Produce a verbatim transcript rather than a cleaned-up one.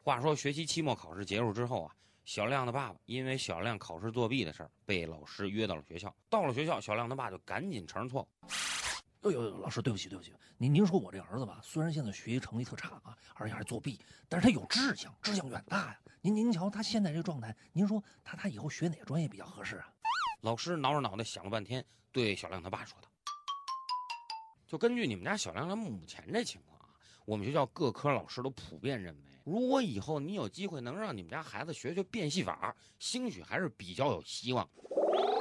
话说学期期末考试结束之后啊，小亮的爸爸因为小亮考试作弊的事儿被老师约到了学校。到了学校，小亮他爸就赶紧承认错误。 哎呦呦，老师，对不起，对不起，您您说我这儿子吧，虽然现在学习成绩特差啊，而且还作弊，但是他有志向，志向远大呀。您您瞧他现在这个状态，您说他他以后学哪个专业比较合适啊？ 老师挠着脑袋想了半天，对小亮他爸说道：“就根据你们家小亮他目前这情况啊，我们学校各科老师都普遍认为，如果以后你有机会能让你们家孩子学学变戏法，兴许还是比较有希望。”